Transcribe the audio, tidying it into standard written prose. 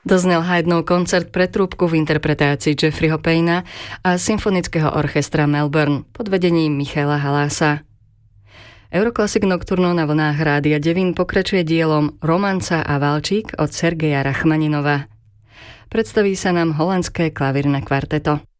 Doznel Haydnov koncert pre trúbku v interpretácii Jeffreyho Payna a Symfonického orchestra Melbourne pod vedením Michaela Halása. Euroclassic Nocturno na vlnách Rádia Devín pokračuje dielom Romanca a Valčík od Sergeja Rachmaninova. Predstaví sa nám holandské klavírne kvarteto.